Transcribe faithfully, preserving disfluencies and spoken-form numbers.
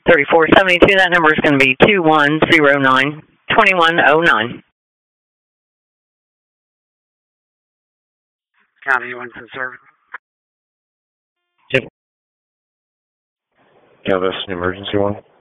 thirty-four seventy-two, that number is going to be two one zero nine, two one zero nine. County one for service. Yep. Yeah, that's an emergency one.